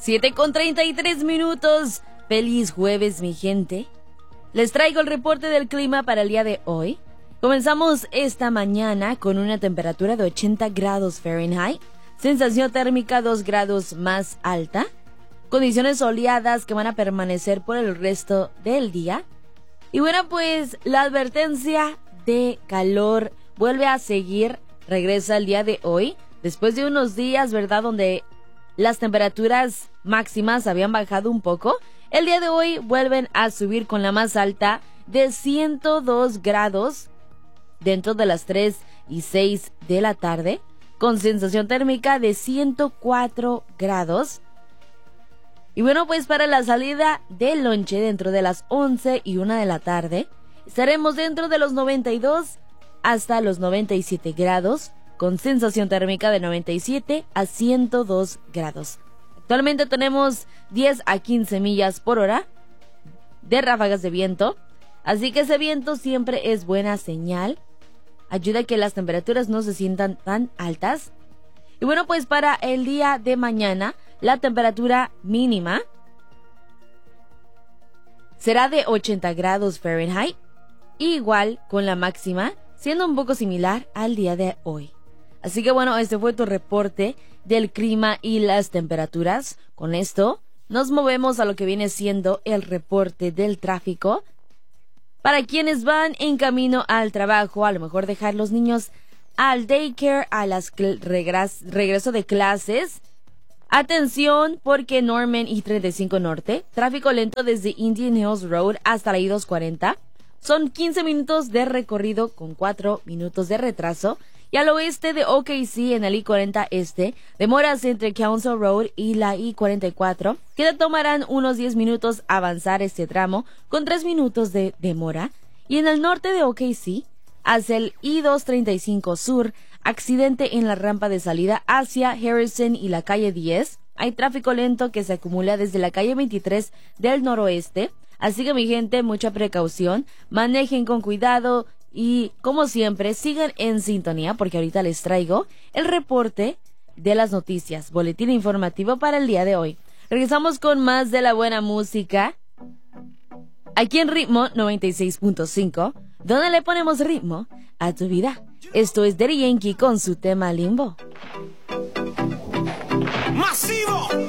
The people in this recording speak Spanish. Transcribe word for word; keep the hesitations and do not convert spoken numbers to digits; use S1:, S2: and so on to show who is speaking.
S1: siete con treinta y tres minutos. Feliz jueves, mi gente. Les traigo el reporte del clima para el día de hoy. Comenzamos esta mañana con una temperatura de ochenta grados Fahrenheit, sensación térmica dos grados más alta, condiciones soleadas que van a permanecer por el resto del día. Y bueno, pues la advertencia de calor vuelve a seguir, regresa el día de hoy, después de unos días, ¿verdad?, donde las temperaturas máximas habían bajado un poco. El día de hoy vuelven a subir con la más alta de ciento dos grados dentro de las tres y seis de la tarde, con sensación térmica de ciento cuatro grados. Y bueno, pues para la salida del lonche dentro de las once y una de la tarde, estaremos dentro de los noventa y dos hasta los noventa y siete grados, con sensación térmica de noventa y siete a ciento dos grados. Actualmente tenemos diez a quince millas por hora de ráfagas de viento, así que ese viento siempre es buena señal. Ayuda a que las temperaturas no se sientan tan altas. Y bueno, pues para el día de mañana, la temperatura mínima será de ochenta grados Fahrenheit, igual con la máxima, siendo un poco similar al día de hoy. Así que bueno, este fue tu reporte del clima y las temperaturas. Con esto nos movemos a lo que viene siendo el reporte del tráfico. Para quienes van en camino al trabajo, a lo mejor dejar los niños al daycare, a las cl- regres- regreso de clases. Atención, porque Norman y treinta y cinco Norte, tráfico lento desde Indian Hills Road hasta la I doscientos cuarenta. Son quince minutos de recorrido con cuatro minutos de retraso. Y al oeste de O K C en el I cuarenta Este, demoras entre Council Road y la I cuarenta y cuatro, que te tomarán unos diez minutos avanzar este tramo, con tres minutos de demora. Y en el norte de O K C, hacia el I doscientos treinta y cinco Sur, accidente en la rampa de salida hacia Harrison y la calle diez. Hay tráfico lento que se acumula desde la calle veintitrés del noroeste. Así que mi gente, mucha precaución, manejen con cuidado. Y como siempre, sigan en sintonía porque ahorita les traigo el reporte de las noticias, boletín informativo para el día de hoy. Regresamos con más de la buena música aquí en Ritmo noventa y seis punto cinco, donde le ponemos ritmo a tu vida. Esto es Daddy Yankee con su tema Limbo.
S2: ¡Masivo!